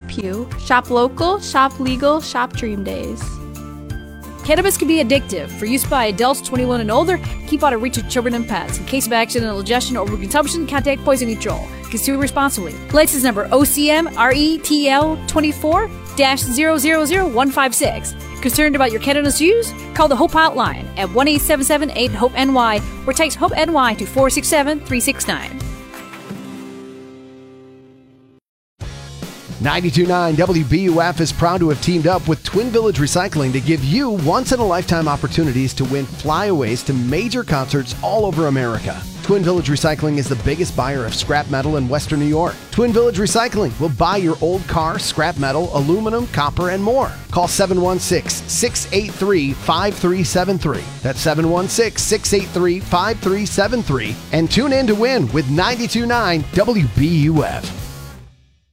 Pew. Shop local, shop legal, shop dream days. Cannabis can be addictive. For use by adults 21 and older, keep out of reach of children and pets. In case of accidental ingestion or overconsumption, contact Poison Control. Consume responsibly. License number OCM RETL 24-000156. Concerned about your cannabis use? Call the Hope Hotline at 1-877-8-HOPE-NY or text HOPE-NY to 467-369. 92.9 WBUF is proud to have teamed up with Twin Village Recycling to give you once-in-a-lifetime opportunities to win flyaways to major concerts all over America. Twin Village Recycling is the biggest buyer of scrap metal in Western New York. Twin Village Recycling will buy your old car, scrap metal, aluminum, copper, and more. Call 716-683-5373. That's 716-683-5373. And tune in to win with 92.9 WBUF.